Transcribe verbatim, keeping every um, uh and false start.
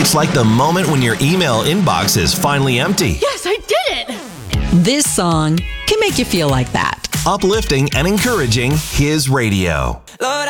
It's like the moment when your email inbox is finally empty. Yes, I did it! This song can make you feel like that. Uplifting and encouraging His radio. Lord,